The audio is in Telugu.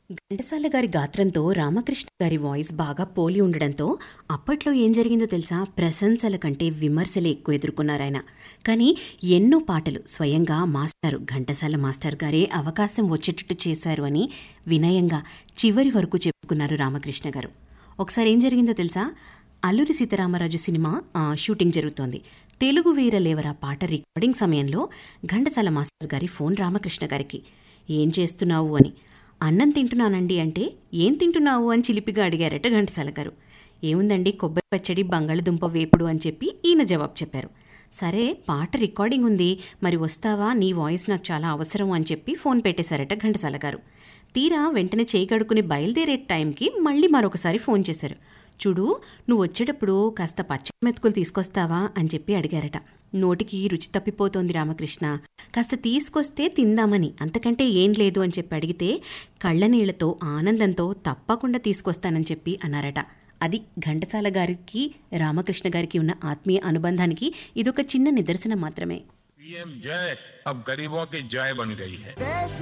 ఘంటసాల గారి గాత్రంతో రామకృష్ణ గారి వాయిస్ బాగా పోలి ఉండడంతో అప్పట్లో ఏం జరిగిందో తెలుసా, ప్రశంసల కంటే విమర్శలే ఎక్కువ ఎదుర్కొన్నారాయన. కానీ ఎన్నో పాటలు స్వయంగా ఘంటసాల మాస్టర్ గారే అవకాశం వచ్చేటట్టు చేశారు అని వినయంగా చివరి వరకు చెప్పుకున్నారు రామకృష్ణ గారు. ఒకసారి ఏం జరిగిందో తెలుసా, అల్లూరి సీతారామరాజు సినిమా షూటింగ్ జరుగుతోంది. తెలుగు వీరలేవరా పాట రికార్డింగ్ సమయంలో ఘంటసాల మాస్టర్ గారి ఫోన్ రామకృష్ణ గారికి. ఏం చేస్తున్నావు అని. అన్నం తింటున్నానండి అంటే, ఏం తింటున్నావు అని చిలిపిగా అడిగారట ఘంటసాల గారు. ఏముందండి, కొబ్బరి పచ్చడి, బంగాళదుంప వేపుడు అని చెప్పి ఈయన జవాబు చెప్పారు. సరే, పాట రికార్డింగ్ ఉంది, మరి వస్తావా, నీ వాయిస్ నాకు చాలా అవసరం అని చెప్పి ఫోన్ పెట్టేశారట ఘంటసాల గారు. తీరా వెంటనే చేయి కడుక్కుని బయలుదేరే టైంకి మళ్ళీ మరొకసారి ఫోన్ చేశారు. చూడు, నువ్వు వచ్చేటప్పుడు కాస్త పచ్చడి మెతుకులు తీసుకొస్తావా అని చెప్పి అడిగారట. నోటికి రుచి తప్పిపోతోంది రామకృష్ణ, కాస్త తీసుకొస్తే తిందామని, అంతకంటే ఏం లేదు అని చెప్పి అడిగితే కళ్ళనీళ్లతో ఆనందంతో తప్పకుండా తీసుకొస్తానని చెప్పి అన్నారట. అది ఘంటసాల గారికి రామకృష్ణ గారికి ఉన్న ఆత్మీయ అనుబంధానికి ఇదొక చిన్న నిదర్శనం మాత్రమే. पीएम जय अब गरीबों की जय बन गई है.